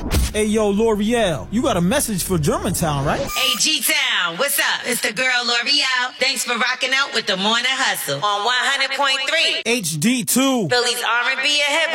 Hey, yo, L'Oreal, you got a message for Germantown, right? Hey, G-Town, what's up? It's the girl L'Oreal. Thanks for rocking out with the Morning Hustle on 100.3. HD2. Philly's R&B and hip